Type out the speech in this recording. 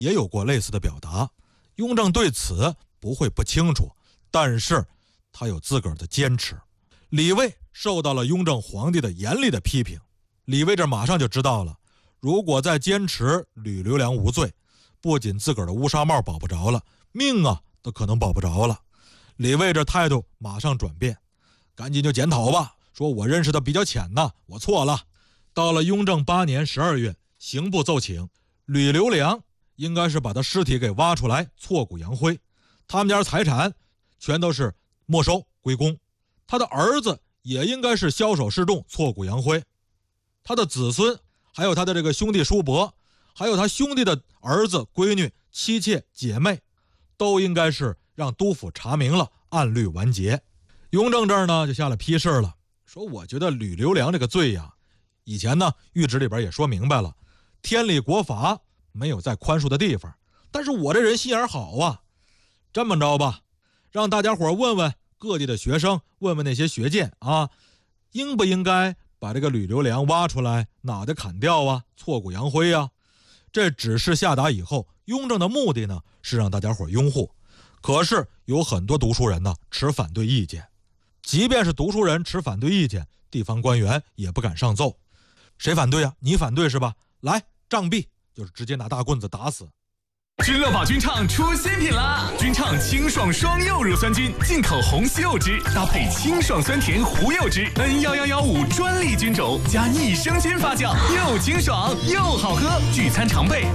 也有过类似的表达。雍正对此不会不清楚，但是他有自个儿的坚持。李卫受到了雍正皇帝的严厉的批评，李卫这马上就知道了，如果再坚持吕留良无罪，不仅自个儿的乌纱帽保不着了，命啊都可能保不着了。李卫这态度马上转变，赶紧就检讨吧，说我认识的比较浅呐，我错了。到了雍正8年12月，刑部奏请吕留良应该是把他尸体给挖出来挫骨扬灰，他们家财产全都是没收归公，他的儿子也应该是枭首示众挫骨扬灰，他的子孙还有他的这个兄弟叔伯，还有他兄弟的儿子闺女妻妾姐妹，都应该是让督府查明了，按律完结。雍正这儿呢就下了批示了，说我觉得吕留良这个罪呀，以前呢谕旨里边也说明白了，天理国法没有再宽恕的地方，但是我这人心眼好啊，这么着吧，让大家伙问问各地的学生，问问那些学监啊，应不应该把这个吕留良挖出来脑袋砍掉啊，挫骨扬灰啊。这指示下达以后，雍正的目的呢是让大家伙拥护，可是有很多读书人呢持反对意见，即便是读书人持反对意见，地方官员也不敢上奏。谁反对啊？你反对是吧？来，杖毙，就是直接拿大棍子打死。 君乐宝菌畅出新品啦！菌畅清爽双柚乳酸菌，进口红西柚汁搭配清爽酸甜胡柚汁 ，N11115专利菌种加益生菌发酵，又清爽又好喝，聚餐常备。